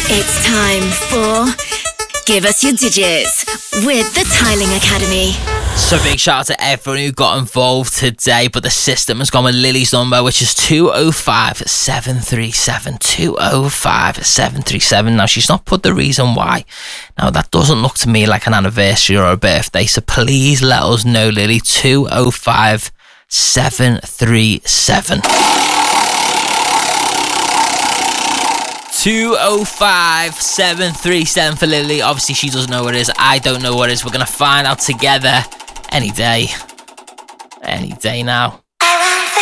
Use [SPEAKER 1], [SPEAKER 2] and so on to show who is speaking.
[SPEAKER 1] It's time for Give Us Your Digits with the Tiling Academy.
[SPEAKER 2] So big shout out to everyone who got involved today, but the system has gone with Lily's number, which is 205-737. 205-737. Now, she's not put the reason why. Now, that doesn't look to me like an anniversary or a birthday, so please let us know, Lily. 205-737. 205-737 for Lily. Obviously, she doesn't know what it is. I don't know what it is. We're going to find out together any day. Any day now.